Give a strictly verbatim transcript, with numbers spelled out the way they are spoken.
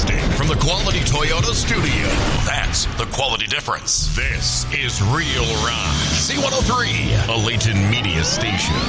Broadcasting from the Quality Toyota Studio. That's the quality difference. This is Real Rock. C one oh three, a Layton Media Station.